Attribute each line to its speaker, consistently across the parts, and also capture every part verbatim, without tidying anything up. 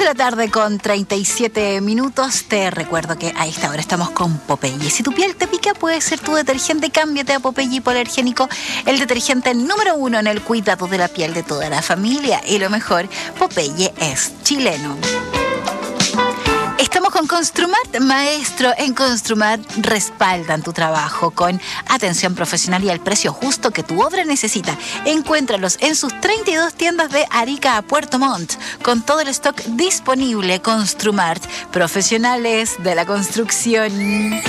Speaker 1: la tarde con treinta y siete minutos. Te recuerdo que a esta hora estamos con Popeye. Si tu piel te pica, puede ser tu detergente. Cámbiate a Popeye Hipoalergénico, el detergente número uno en el cuidado de la piel de toda la familia. Y lo mejor, Popeye es chileno. Estamos con Construmat, maestro en Construmat. Respaldan tu trabajo con atención profesional y al precio justo que tu obra necesita. Encuéntralos en sus treinta y dos tiendas de Arica a Puerto Montt, con todo el stock disponible. Construmat, profesionales de la construcción.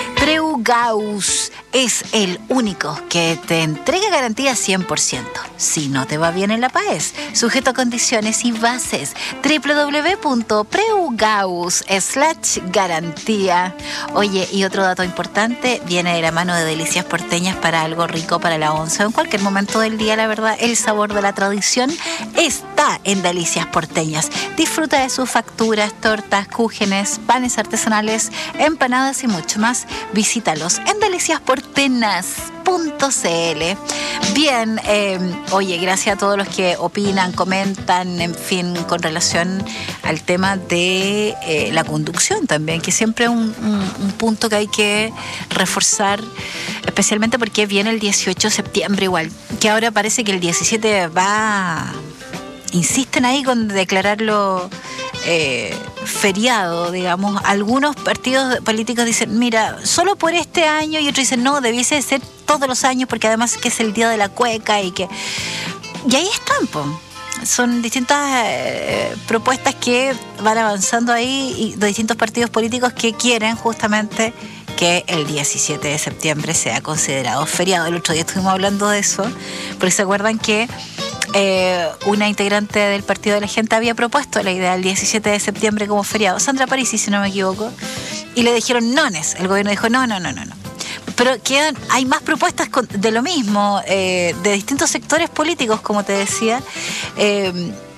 Speaker 1: Preugaus es el único que te entrega garantía cien por ciento. Si no te va bien en la P A E S, sujeto a condiciones y bases. doble u doble u doble u punto preugaus slash garantía. Oye, y otro dato importante, viene de la mano de Delicias Porteñas para algo rico para la once. En cualquier momento del día, la verdad, el sabor de la tradición está en Delicias Porteñas. Disfruta de sus facturas, tortas, cúgenes, panes artesanales, empanadas y mucho más. Visítalos en delicias porteñas punto c l. Bien, eh, oye, gracias a todos los que opinan, comentan, en fin, con relación al tema de eh, la conducción también, que siempre es un, un, un punto que hay que reforzar, especialmente porque viene el dieciocho de septiembre igual, que ahora parece que el diecisiete va... Insisten ahí con declararlo eh, feriado, digamos. Algunos partidos políticos dicen, mira, solo por este año, y otros dicen, no, debiese ser todos los años, porque además que es el día de la cueca y que... Y ahí están, po. Son distintas eh, propuestas que van avanzando ahí y de distintos partidos políticos que quieren justamente que el diecisiete de septiembre sea considerado feriado. El otro día estuvimos hablando de eso, porque se acuerdan que Eh, una integrante del Partido de la Gente había propuesto la idea del diecisiete de septiembre como feriado, Sandra Parisi, si no me equivoco, y le dijeron nones. El gobierno dijo no, no, no, no, no. Pero quedan, hay más propuestas con, de lo mismo, eh, de distintos sectores políticos, como te decía, eh,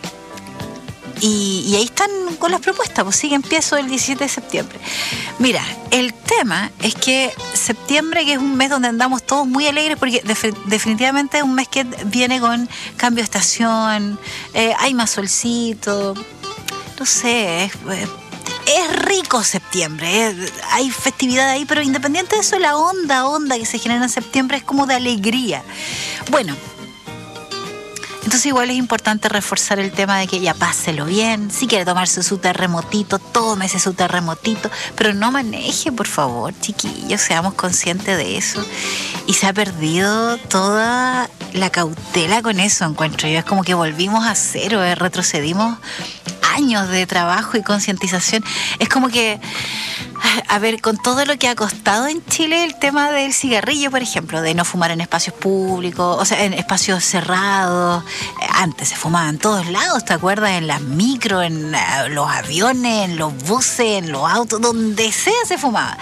Speaker 1: y, y ahí están con las propuestas, pues sigue empiezo el diecisiete de septiembre. Mira, el tema es que septiembre, que es un mes donde andamos todos muy alegres, porque def- definitivamente es un mes que viene con cambio de estación, eh, hay más solcito, no sé, es, es rico septiembre, eh, hay festividad ahí, pero independiente de eso, la onda, onda que se genera en septiembre es como de alegría. Bueno, entonces igual es importante reforzar el tema de que ya páselo bien. Si quiere tomarse su terremotito, tómese su terremotito, pero no maneje, por favor, chiquillos, seamos conscientes de eso. Y se ha perdido toda la cautela con eso, encuentro yo. Es como que volvimos a cero, eh, retrocedimos años de trabajo y concientización. Es como que, a ver, con todo lo que ha costado en Chile el tema del cigarrillo, por ejemplo, de no fumar en espacios públicos, o sea, en espacios cerrados. Antes se fumaba en todos lados, ¿te acuerdas? En las micros, en los aviones, en los buses, en los autos, donde sea se fumaba.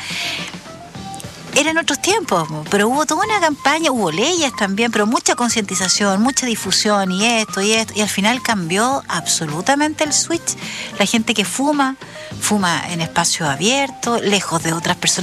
Speaker 1: Eran otros tiempos, pero hubo toda una campaña, hubo leyes también, pero mucha concientización, mucha difusión y esto y esto, y al final cambió absolutamente el switch. La gente que fuma, fuma en espacios abiertos, lejos de otras personas.